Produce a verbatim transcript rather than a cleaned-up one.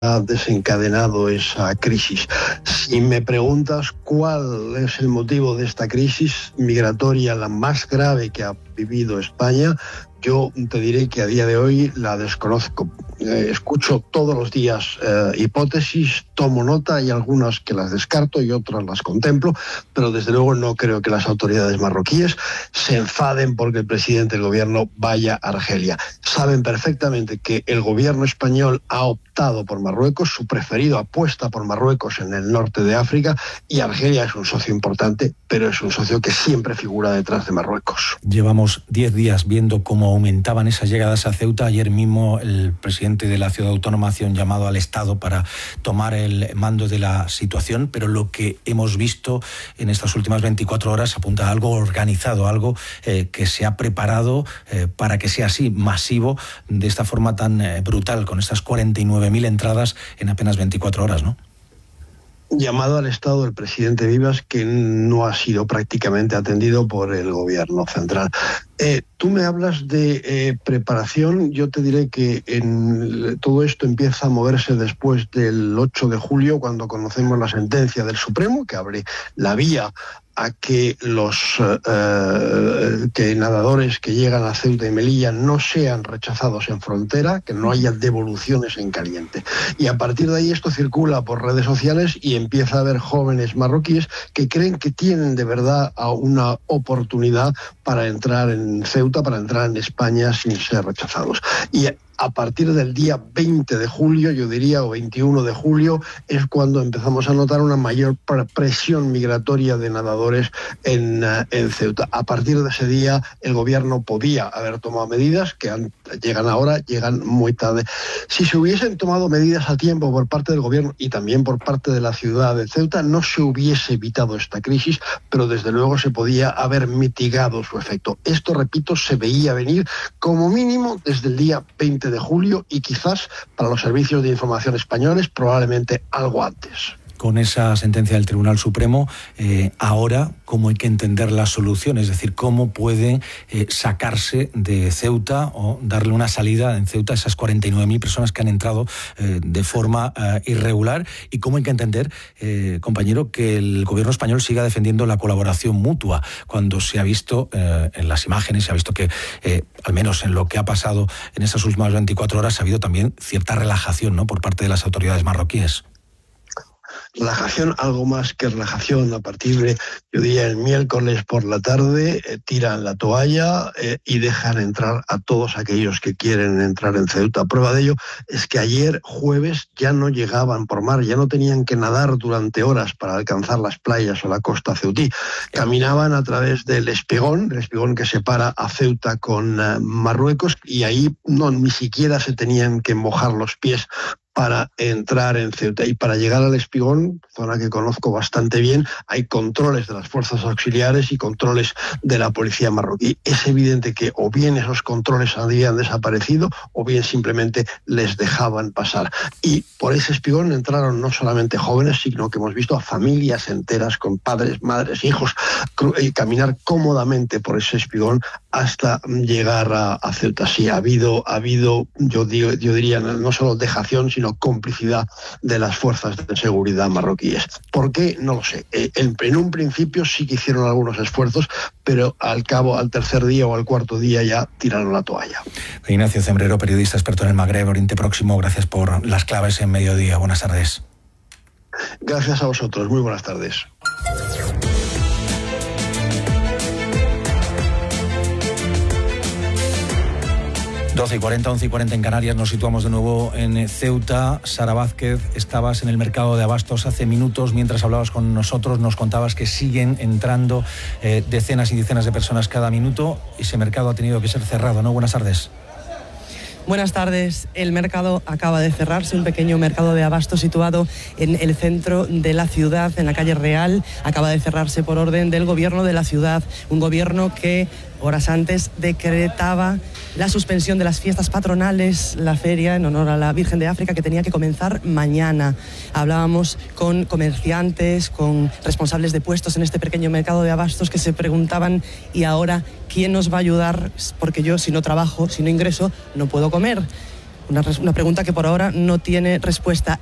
ha desencadenado esa crisis. Si me preguntas cuál es el motivo de esta crisis migratoria, la más grave que ha vivido España, yo te diré que a día de hoy la desconozco. Eh, escucho todos los días eh, hipótesis, tomo nota, y algunas que las descarto y otras las contemplo, pero desde luego no creo que las autoridades marroquíes se enfaden porque el presidente del gobierno vaya a Argelia. Saben perfectamente que el gobierno español ha optado por Marruecos, su preferido apuesta por Marruecos en el norte de África, y Argelia es un socio importante, pero es un socio que siempre figura detrás de Marruecos. Llevamos diez días viendo cómo aumentaban esas llegadas a Ceuta. Ayer mismo el presidente de la ciudad autónoma hacía un llamado al Estado para tomar el mando de la situación, pero lo que hemos visto en estas últimas veinticuatro horas apunta a algo organizado, algo eh, que se ha preparado eh, para que sea así, masivo, de esta forma tan eh, brutal, con estas cuarenta y nueve mil entradas en apenas veinticuatro horas, ¿no? Llamado al Estado del presidente Vivas, que no ha sido prácticamente atendido por el gobierno central. Eh, tú me hablas de eh, preparación. Yo te diré que en, todo esto empieza a moverse después del ocho de julio, cuando conocemos la sentencia del Supremo, que abre la vía a que los eh, que nadadores que llegan a Ceuta y Melilla no sean rechazados en frontera, que no haya devoluciones en caliente. Y a partir de ahí esto circula por redes sociales y empieza a haber jóvenes marroquíes que creen que tienen de verdad una oportunidad para entrar en Ceuta, para entrar en España sin ser rechazados. Y a partir del día veinte de julio, yo diría, o veintiuno de julio, es cuando empezamos a notar una mayor presión migratoria de nadadores en, en Ceuta. A partir de ese día, el gobierno podía haber tomado medidas que han, llegan ahora, llegan muy tarde. Si se hubiesen tomado medidas a tiempo por parte del gobierno y también por parte de la ciudad de Ceuta, no se hubiese evitado esta crisis, pero desde luego se podía haber mitigado su efecto. Esto, repito, se veía venir como mínimo desde el día veinte de julio y quizás para los servicios de información españoles probablemente algo antes. Con esa sentencia del Tribunal Supremo, eh, ahora, ¿cómo hay que entender la solución? Es decir, ¿cómo pueden eh, sacarse de Ceuta o darle una salida en Ceuta a esas cuarenta y nueve mil personas que han entrado eh, de forma eh, irregular? ¿Y cómo hay que entender, eh, compañero, que el gobierno español siga defendiendo la colaboración mutua cuando se ha visto eh, en las imágenes, se ha visto que, eh, al menos en lo que ha pasado en esas últimas veinticuatro horas, ha habido también cierta relajación, ¿no?, por parte de las autoridades marroquíes? Relajación, algo más que relajación. A partir de, yo diría, el miércoles por la tarde, eh, tiran la toalla eh, y dejan entrar a todos aquellos que quieren entrar en Ceuta. Prueba de ello es que ayer, jueves, ya no llegaban por mar, ya no tenían que nadar durante horas para alcanzar las playas o la costa ceutí. Caminaban a través del Espigón, el Espigón que separa a Ceuta con uh, Marruecos, y ahí no, ni siquiera se tenían que mojar los pies para entrar en Ceuta. Y para llegar al Espigón, zona que conozco bastante bien, hay controles de las fuerzas auxiliares y controles de la policía marroquí. Es evidente que o bien esos controles habían desaparecido o bien simplemente les dejaban pasar. Y por ese Espigón entraron no solamente jóvenes, sino que hemos visto a familias enteras con padres, madres, hijos, y caminar cómodamente por ese Espigón hasta llegar a, a Ceuta. Sí, ha habido, ha habido yo, digo, yo diría, no solo dejación, sino sino complicidad de las fuerzas de seguridad marroquíes. ¿Por qué? No lo sé. En, en un principio sí que hicieron algunos esfuerzos, pero al cabo, al tercer día o al cuarto día ya tiraron la toalla. Ignacio Cembrero, periodista experto en el Magreb, Oriente Próximo, gracias por las claves en Mediodía. Buenas tardes. Gracias a vosotros. Muy buenas tardes. doce y cuarenta, once y cuarenta en Canarias, nos situamos de nuevo en Ceuta. Sara Vázquez, estabas en el mercado de abastos hace minutos, mientras hablabas con nosotros nos contabas que siguen entrando eh, decenas y decenas de personas cada minuto. Ese mercado ha tenido que ser cerrado, ¿no? Buenas tardes. Buenas tardes. El mercado acaba de cerrarse, un pequeño mercado de abastos situado en el centro de la ciudad, en la calle Real. Acaba de cerrarse por orden del gobierno de la ciudad, un gobierno que horas antes decretaba la suspensión de las fiestas patronales, la feria en honor a la Virgen de África, que tenía que comenzar mañana. Hablábamos con comerciantes, con responsables de puestos en este pequeño mercado de abastos que se preguntaban: ¿y ahora quién nos va a ayudar? Porque yo, si no trabajo, si no ingreso, no puedo comer. Una, una pregunta que por ahora no tiene respuesta.